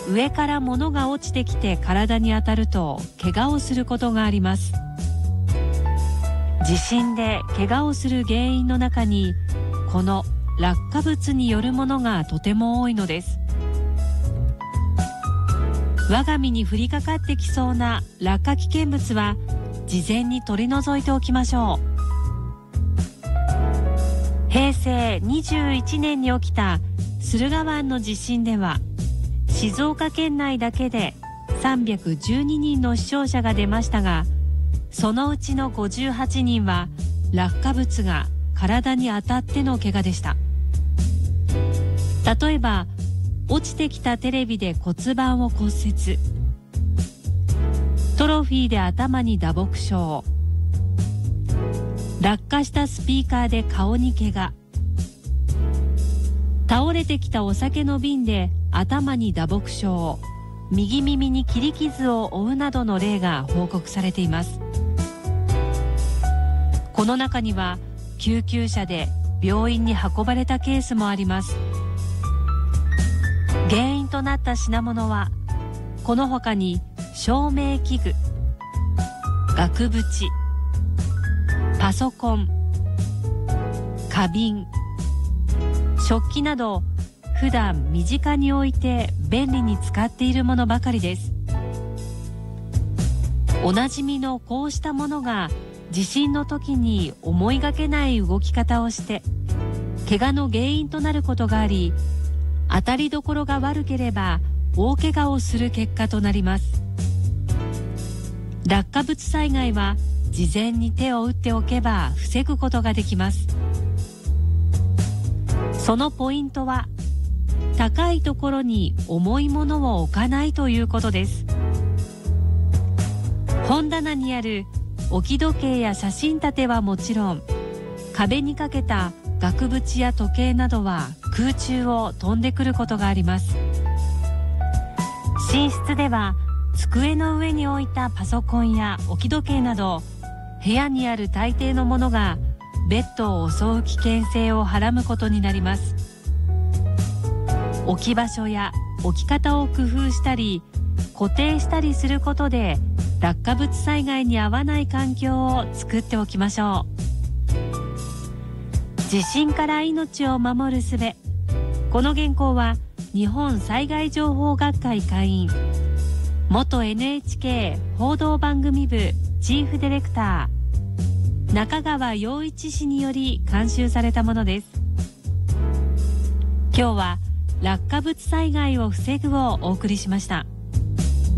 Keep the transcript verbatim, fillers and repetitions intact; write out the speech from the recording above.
上から物が落ちてきて体に当たると怪我をすることがあります。地震で怪我をする原因の中にこの落下物によるものがとても多いのです。我が身に降りかかってきそうな落下危険物は事前に取り除いておきましょう。へいせいにじゅういちねんに起きた駿河湾の地震では静岡県内だけでさんびゃくじゅうににんの死傷者が出ましたが、そのうちのごじゅうはちにんは落下物が体に当たっての怪我でした。例えば落ちてきたテレビで骨盤を骨折、トロフィーで頭に打撲傷、落下したスピーカーで顔に怪我、倒れてきたお酒の瓶で頭に打撲傷、右耳に切り傷を負うなどの例が報告されています。この中には救急車で病院に運ばれたケースもあります。原因となった品物はこの他に照明器具、額縁、パソコン、花瓶、食器など普段身近に置いて便利に使っているものばかりです。おなじみのこうしたものが地震の時に思いがけない動き方をして怪我の原因となることがあり、当たりどころが悪ければ大怪我をする結果となります。落下物災害は事前に手を打っておけば防ぐことができます。そのポイントは高いところに重いものを置かないということです。本棚にある置き時計や写真立てはもちろん、壁にかけた額縁や時計などは空中を飛んでくることがあります。寝室では机の上に置いたパソコンや置き時計など部屋にある大抵のものがベッドを襲う危険性をはらむことになります。置き場所や置き方を工夫したり固定したりすることで落下物災害に合わない環境を作っておきましょう。地震から命を守る術。この原稿は日本災害情報学会会員、元 エヌエイチケー 報道番組部チーフディレクター中川陽一氏により監修されたものです。今日は落下物災害を防ぐをお送りしました。